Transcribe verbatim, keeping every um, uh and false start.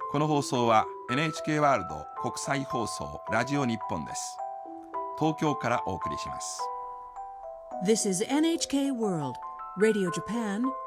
この放送は エヌエイチケー ワールド国際放送ラジオ日本です。東京からお送りします。 This is エヌエイチケー World Radio Japan